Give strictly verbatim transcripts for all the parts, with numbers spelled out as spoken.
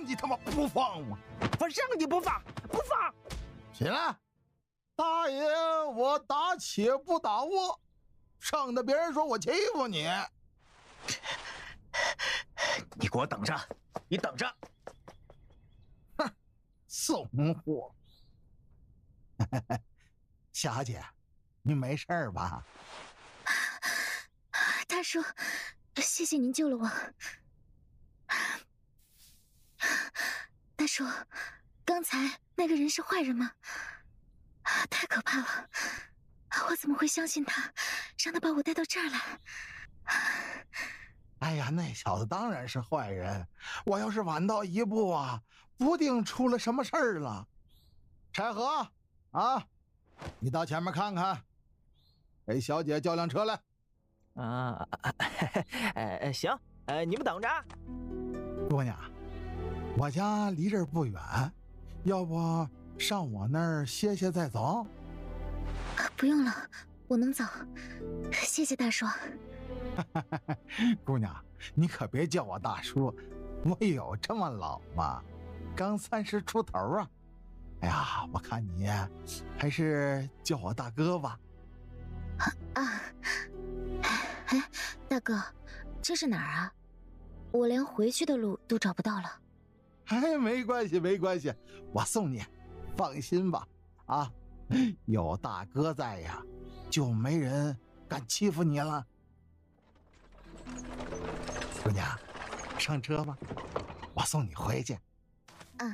你他妈不放吗？ 我让你不放，不放！ 起来，大爷，我打且不打我，省得别人说我欺负你。 你给我等着，你等着！ 哼，怂货！小姐，你没事吧？ 大叔，谢谢您救了我。大叔，刚才那个人是坏人吗？太可怕了！我怎么会相信他，让他把我带到这儿来？ 哎呀，那小子当然是坏人，我要是晚到一步啊，不定出了什么事儿了。柴禾啊，你到前面看看，给小姐叫辆车来。 啊，呃，行，呃，你们等着。 姑娘，我家离这儿不远，要不上我那儿歇歇再走？ 不用了，我能走。谢谢大叔。 姑娘，你可别叫我大叔，我有这么老吗？刚三十出头啊！哎呀，我看你还是叫我大哥吧。 啊，哎，大哥，这是哪儿啊？我连回去的路都找不到了。 哎，没关系，没关系，我送你，放心吧。啊，有大哥在呀，就没人敢欺负你了。姑娘，上车吧，我送你回去。 嗯，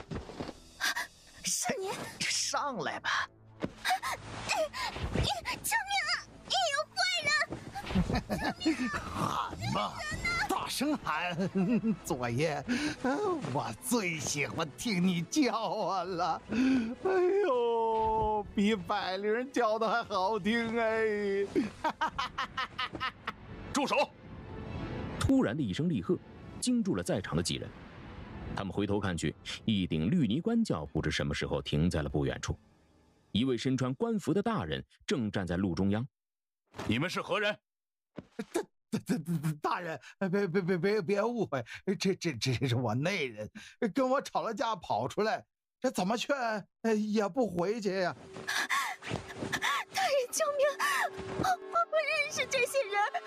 是你， 上来吧！ 救命啊！有坏人！ 喊吧，大声喊！左爷，我最喜欢听你叫唤了。哎呦，比百灵人叫的还好听哎！ 住手！突然的一声厉喝，惊住了在场的几人。他们回头看去，一顶绿泥官轿不知什么时候停在了不远处。一位身穿官服的大人正站在路中央。 你们是何人？ 大大大大人，别别别别别误会，这这这是我内人，跟我吵了架跑出来，这怎么劝也不回去呀、 大人救命！我我不认识这些人。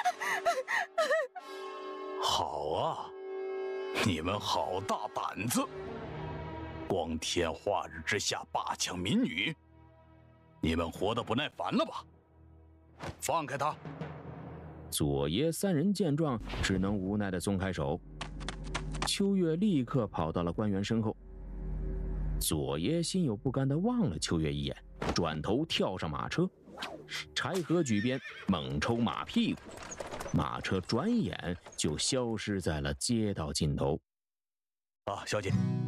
好啊，你们好大胆子！光天化日之下霸抢民女，你们活得不耐烦了吧？放开他！ 左爷三人见状，只能无奈地松开手。秋月立刻跑到了官员身后。左爷心有不甘地望了秋月一眼，转头跳上马车。柴禾举鞭猛抽马屁股，马车转眼就消失在了街道尽头。 啊，小姐，